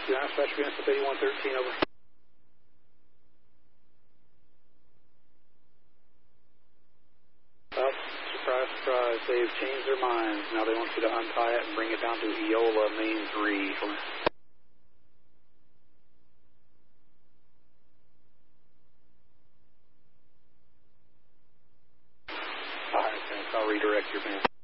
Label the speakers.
Speaker 1: Dispatch units with 8113, over. Well, surprise, surprise, they've changed their minds. Now they want you to untie it and bring it down to Eola Main 3. All right, thanks. I'll redirect your man.